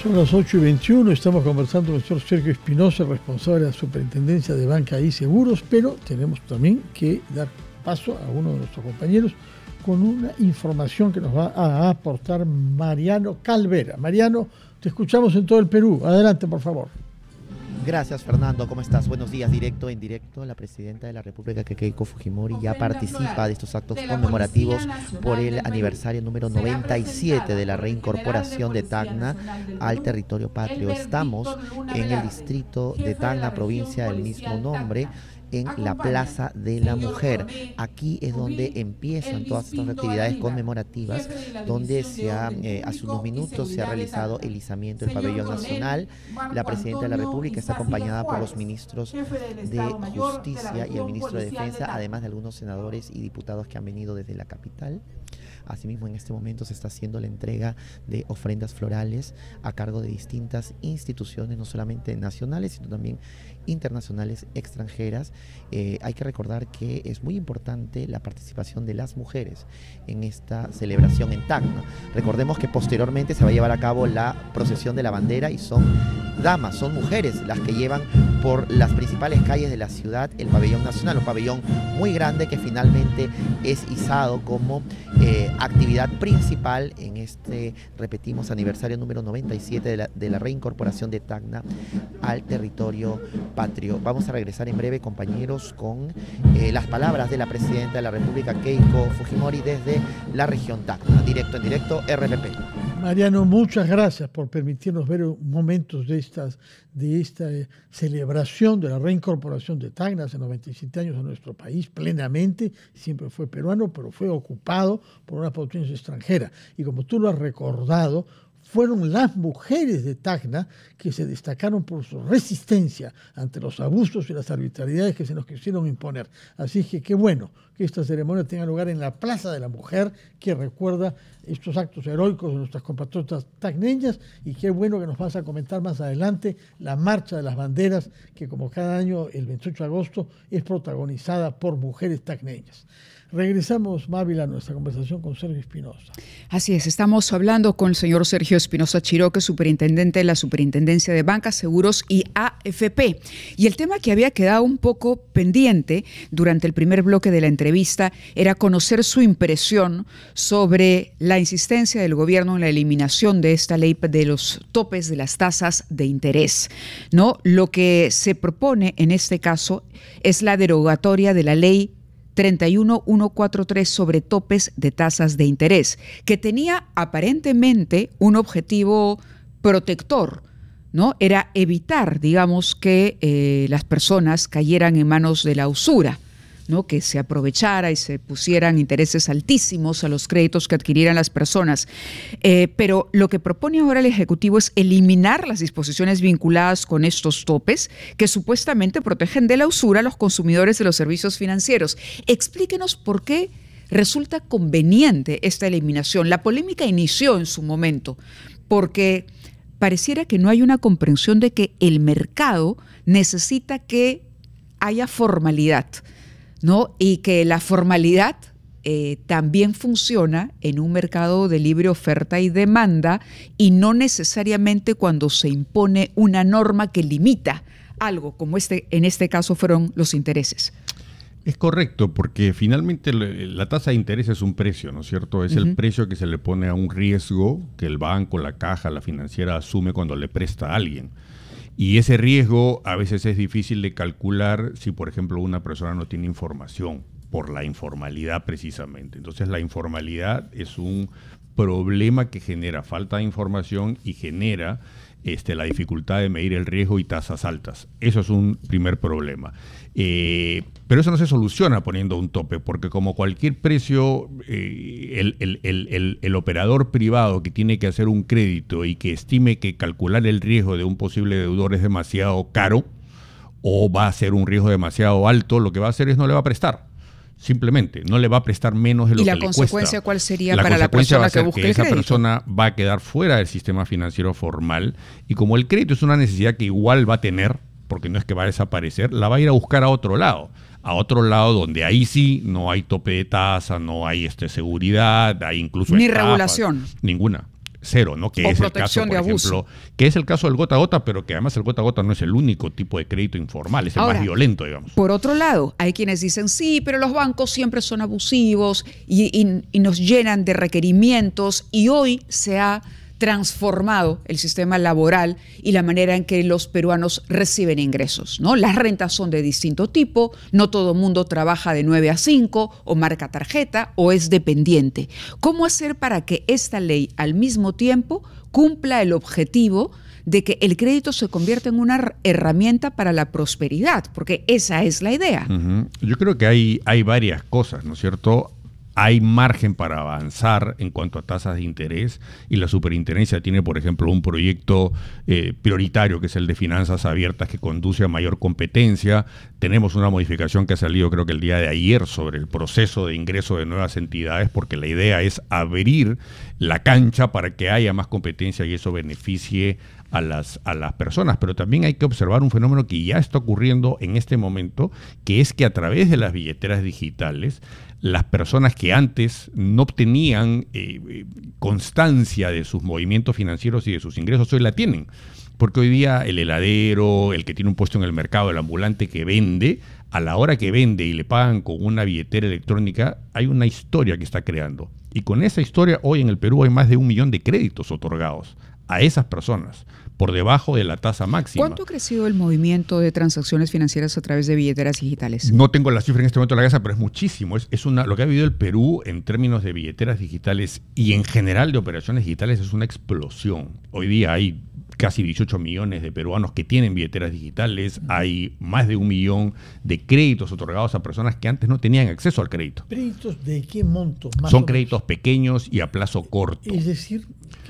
Son las 8:21, estamos conversando con el señor Sergio Espinosa, responsable de la Superintendencia de Banca y Seguros, pero tenemos también que dar paso a uno de nuestros compañeros con una información que nos va a aportar Mariano Calvera. Mariano, te escuchamos en todo el Perú. Adelante, por favor. Gracias, Fernando. ¿Cómo estás? Buenos días. Directo en directo, la presidenta de la República, Keiko Fujimori, ya participa de estos actos conmemorativos por el aniversario número 97 de la reincorporación de Tacna al territorio patrio. Estamos en el distrito de Tacna, provincia del mismo nombre, en la Plaza de la Mujer. Aquí es donde empiezan todas estas actividades conmemorativas, donde hace unos minutos se ha realizado el izamiento del pabellón nacional. La presidenta de la República está acompañada por los ministros de Justicia y el ministro de Defensa, además de algunos senadores y diputados que han venido desde la capital. Asimismo, en este momento se está haciendo la entrega de ofrendas florales a cargo de distintas instituciones, no solamente nacionales, sino también internacionales, extranjeras. Hay que recordar que es muy importante la participación de las mujeres en esta celebración en Tacna. Recordemos que posteriormente se va a llevar a cabo la procesión de la bandera y son damas, son mujeres las que llevan por las principales calles de la ciudad el pabellón nacional, un pabellón muy grande que finalmente es izado como actividad principal en este, repetimos, aniversario número 97 de la reincorporación de Tacna al territorio patrio. Vamos a regresar en breve, compañeros, con las palabras de la presidenta de la República, Keiko Fujimori, desde la región Tacna. Directo en directo, RPP. Mariano, muchas gracias por permitirnos ver momentos de esta celebración de la reincorporación de Tacna hace 97 años a nuestro país plenamente. Siempre fue peruano, pero fue ocupado por una potencia extranjera. Y como tú lo has recordado, fueron las mujeres de Tacna que se destacaron por su resistencia ante los abusos y las arbitrariedades que se nos quisieron imponer. Así que qué bueno que esta ceremonia tenga lugar en la Plaza de la Mujer, que recuerda estos actos heroicos de nuestras compatriotas tacneñas, y qué bueno que nos vas a comentar más adelante la Marcha de las Banderas, que como cada año el 28 de agosto es protagonizada por mujeres tacneñas. Regresamos, Mávila, a nuestra conversación con Sergio Espinosa. Así es, estamos hablando con el señor Sergio Espinosa Chiroque, superintendente de la Superintendencia de Banca, Seguros y AFP. Y el tema que había quedado un poco pendiente durante el primer bloque de la entrevista era conocer su impresión sobre la insistencia del gobierno en la eliminación de esta ley de los topes de las tasas de interés, ¿no? Lo que se propone en este caso es la derogatoria de la ley 31143 sobre topes de tasas de interés, que tenía aparentemente un objetivo protector, ¿no? Era evitar, digamos, que las personas cayeran en manos de la usura, ¿no? Que se aprovechara y se pusieran intereses altísimos a los créditos que adquirieran las personas. Pero lo que propone ahora el Ejecutivo es eliminar las disposiciones vinculadas con estos topes que supuestamente protegen de la usura a los consumidores de los servicios financieros. Explíquenos por qué resulta conveniente esta eliminación. La polémica inició en su momento porque pareciera que no hay una comprensión de que el mercado necesita que haya formalidad, ¿no? Y que la formalidad también funciona en un mercado de libre oferta y demanda, y no necesariamente cuando se impone una norma que limita algo, como en este caso fueron los intereses. Es correcto, porque finalmente la tasa de interés es un precio, ¿no es cierto? Es el precio que se le pone a un riesgo que el banco, la caja, la financiera asume cuando le presta a alguien. Y ese riesgo a veces es difícil de calcular si, por ejemplo, una persona no tiene información, por la informalidad precisamente. Entonces, la informalidad es un problema que genera falta de información y genera la dificultad de medir el riesgo y tasas altas. Eso es un primer problema. Pero eso no se soluciona poniendo un tope, porque como cualquier precio, el operador privado que tiene que hacer un crédito y que estime que calcular el riesgo de un posible deudor es demasiado caro o va a ser un riesgo demasiado alto, lo que va a hacer es no le va a prestar. Simplemente, no le va a prestar menos de lo que le cuesta. ¿Y la consecuencia cuál sería para la persona que busque el crédito? Esa persona va a quedar fuera del sistema financiero formal, y como el crédito es una necesidad que igual va a tener, porque no es que va a desaparecer, la va a ir a buscar a otro lado donde ahí sí no hay tope de tasa, no hay seguridad, hay incluso ni estafas, regulación. Ninguna. cero, ¿no? Que o es el caso, protección de por abuso. ejemplo, que es el caso del gota a gota, pero que además el gota a gota no es el único tipo de crédito informal, es el Ahora, más violento, digamos. Por otro lado, hay quienes dicen, sí, pero los bancos siempre son abusivos y nos llenan de requerimientos, y hoy se ha transformado el sistema laboral y la manera en que los peruanos reciben ingresos, ¿no? Las rentas son de distinto tipo, no todo mundo trabaja de 9 a 5 o marca tarjeta o es dependiente. ¿Cómo hacer para que esta ley al mismo tiempo cumpla el objetivo de que el crédito se convierta en una herramienta para la prosperidad? Porque esa es la idea. Yo creo que hay varias cosas, ¿no es cierto? Hay margen para avanzar en cuanto a tasas de interés, y la superintendencia tiene, por ejemplo, un proyecto prioritario que es el de finanzas abiertas, que conduce a mayor competencia. Tenemos una modificación que ha salido, creo que el día de ayer, sobre el proceso de ingreso de nuevas entidades, porque la idea es abrir la cancha para que haya más competencia y eso beneficie a las personas. Pero también hay que observar un fenómeno que ya está ocurriendo en este momento, que es que a través de las billeteras digitales, las personas que antes no obtenían constancia de sus movimientos financieros y de sus ingresos, hoy la tienen. Porque hoy día el heladero, el que tiene un puesto en el mercado, el ambulante que vende, a la hora que vende y le pagan con una billetera electrónica, hay una historia que está creando. Y con esa historia, hoy en el Perú hay más de 1 millón de créditos otorgados a esas personas, por debajo de la tasa máxima. ¿Cuánto ha crecido el movimiento de transacciones financieras a través de billeteras digitales? No tengo la cifra en este momento en la cabeza, pero es muchísimo. Lo que ha vivido el Perú en términos de billeteras digitales y en general de operaciones digitales es una explosión. Hoy día hay casi 18 millones de peruanos que tienen billeteras digitales, hay más de 1 millón de créditos otorgados a personas que antes no tenían acceso al crédito. ¿Créditos de qué monto? Son créditos pequeños y a plazo corto. Es decir,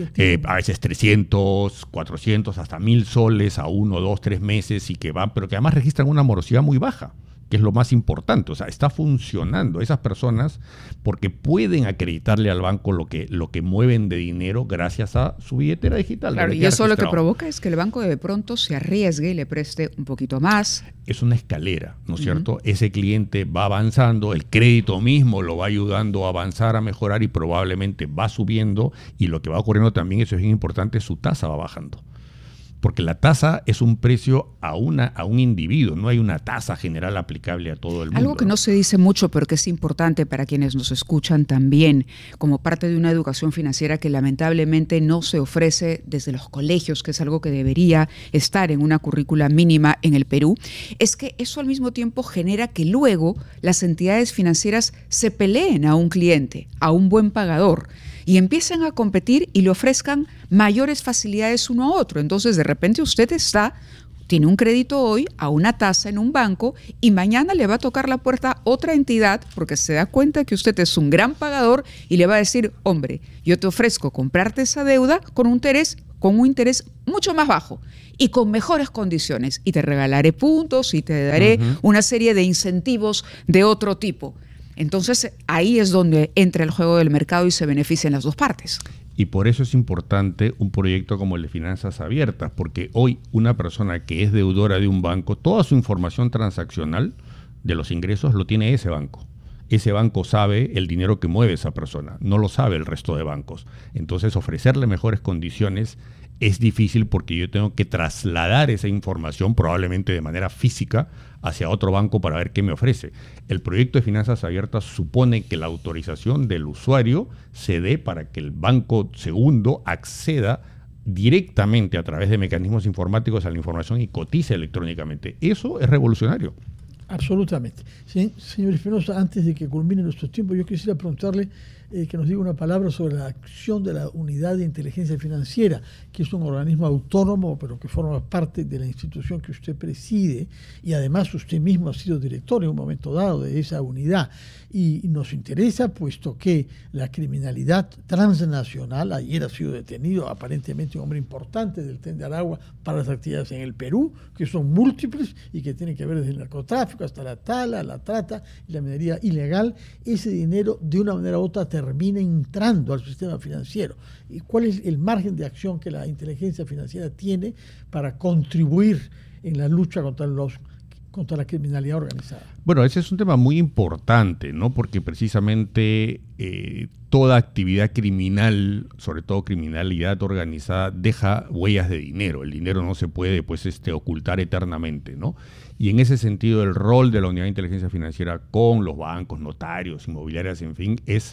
a veces 300, 400, hasta 1.000 soles a 1, 2, 3 meses, y que van, pero que además registran una morosidad muy baja, que es lo más importante. O sea, está funcionando esas personas porque pueden acreditarle al banco lo que mueven de dinero gracias a su billetera digital. Claro, y eso lo que provoca es que el banco de pronto se arriesgue y le preste un poquito más. Es una escalera, ¿no es cierto? Ese cliente va avanzando, el crédito mismo lo va ayudando a avanzar, a mejorar, y probablemente va subiendo, y lo que va ocurriendo también, eso es bien importante, su tasa va bajando. Porque la tasa es un precio a un individuo, no hay una tasa general aplicable a todo el mundo. Algo que no se dice mucho, pero que es importante para quienes nos escuchan también, como parte de una educación financiera que lamentablemente no se ofrece desde los colegios, que es algo que debería estar en una currícula mínima en el Perú, es que eso al mismo tiempo genera que luego las entidades financieras se peleen a un cliente, a un buen pagador, y empiecen a competir y le ofrezcan mayores facilidades uno a otro. Entonces, de repente usted tiene un crédito hoy a una tasa en un banco, y mañana le va a tocar la puerta otra entidad porque se da cuenta que usted es un gran pagador y le va a decir, hombre, yo te ofrezco comprarte esa deuda con un interés mucho más bajo y con mejores condiciones, y te regalaré puntos y te daré una serie de incentivos de otro tipo. Entonces, ahí es donde entra el juego del mercado y se benefician las dos partes. Y por eso es importante un proyecto como el de finanzas abiertas, porque hoy una persona que es deudora de un banco, toda su información transaccional de los ingresos lo tiene ese banco. Ese banco sabe el dinero que mueve esa persona, no lo sabe el resto de bancos. Entonces, ofrecerle mejores condiciones es difícil, porque yo tengo que trasladar esa información probablemente de manera física hacia otro banco para ver qué me ofrece. El proyecto de finanzas abiertas supone que la autorización del usuario se dé para que el banco segundo acceda directamente a través de mecanismos informáticos a la información y cotice electrónicamente. Eso es revolucionario. Absolutamente. Sí, señor Espinosa, antes de que culmine nuestro tiempo, yo quisiera preguntarle que nos diga una palabra sobre la acción de la Unidad de Inteligencia Financiera, que es un organismo autónomo, pero que forma parte de la institución que usted preside, y además usted mismo ha sido director en un momento dado de esa unidad. Y nos interesa, puesto que la criminalidad transnacional, ayer ha sido detenido aparentemente un hombre importante del Tren de Aragua para las actividades en el Perú, que son múltiples y que tienen que ver desde el narcotráfico hasta la tala, la trata y la minería ilegal. Ese dinero, de una manera u otra, termina entrando al sistema financiero. ¿Y cuál es el margen de acción que la inteligencia financiera tiene para contribuir en la lucha contra los contra la criminalidad organizada? Bueno, ese es un tema muy importante, ¿no? Porque precisamente toda actividad criminal, sobre todo criminalidad organizada, deja huellas de dinero. El dinero no se puede, pues, ocultar eternamente, ¿no? Y en ese sentido, el rol de la Unidad de Inteligencia Financiera con los bancos, notarios, inmobiliarias, en fin, es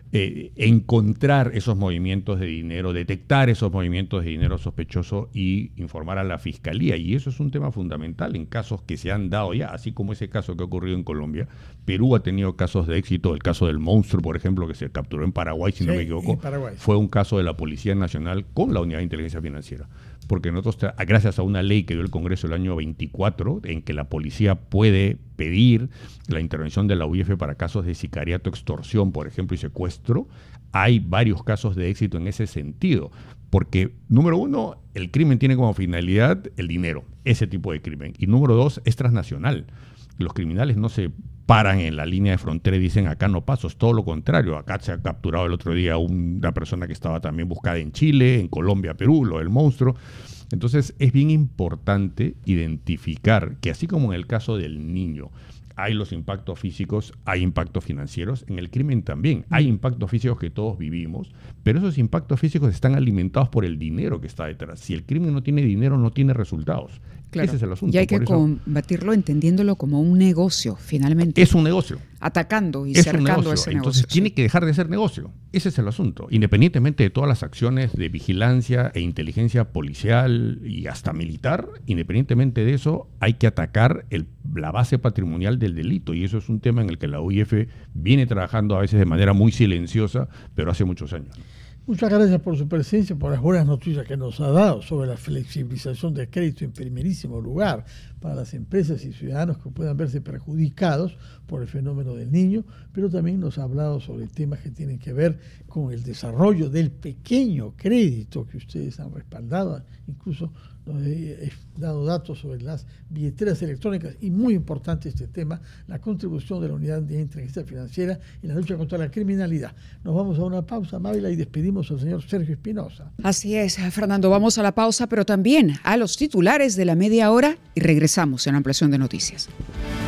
encontrar esos movimientos de dinero, detectar esos movimientos de dinero sospechoso y informar a la Fiscalía. Y eso es un tema fundamental en casos que se han dado ya, así como ese caso que ha ocurrido en Colombia. Perú ha tenido casos de éxito, el caso del monstruo, por ejemplo, que se capturó en Paraguay, si no me equivoco, fue un caso de la Policía Nacional con la Unidad de Inteligencia Financiera. Porque nosotros, gracias a una ley que dio el Congreso el año 24, en que la policía puede pedir la intervención de la UIF para casos de sicariato, extorsión, por ejemplo, y secuestro, hay varios casos de éxito en ese sentido. Porque, número uno, el crimen tiene como finalidad el dinero, ese tipo de crimen. Y número dos, es transnacional. Los criminales no se paran en la línea de frontera y dicen acá no paso, es todo lo contrario. Acá se ha capturado el otro día una persona que estaba también buscada en Chile, en Colombia, Perú, lo del monstruo. Entonces es bien importante identificar que así como en el caso del niño hay los impactos físicos, hay impactos financieros, en el crimen también hay impactos físicos que todos vivimos, pero esos impactos físicos están alimentados por el dinero que está detrás. Si el crimen no tiene dinero, no tiene resultados. Claro. Ese es el asunto. Y hay que combatirlo entendiéndolo como un negocio, finalmente. Es un negocio. Atacando y es cercando ese negocio. Entonces tiene que dejar de ser negocio. Ese es el asunto. Independientemente de todas las acciones de vigilancia e inteligencia policial y hasta militar, independientemente de eso, hay que atacar la base patrimonial del delito. Y eso es un tema en el que la UIF viene trabajando a veces de manera muy silenciosa, pero hace muchos años. Muchas gracias por su presencia, por las buenas noticias que nos ha dado sobre la flexibilización del crédito en primerísimo lugar para las empresas y ciudadanos que puedan verse perjudicados por el fenómeno del niño, pero también nos ha hablado sobre temas que tienen que ver con el desarrollo del pequeño crédito que ustedes han respaldado. Incluso nos he dado datos sobre las billeteras electrónicas y muy importante este tema, la contribución de la Unidad de Inteligencia Financiera en la lucha contra la criminalidad. Nos vamos a una pausa, Mávila, y despedimos al señor Sergio Espinosa. Así es, Fernando, vamos a la pausa, pero también a los titulares de la media hora y regresamos en Ampliación de Noticias.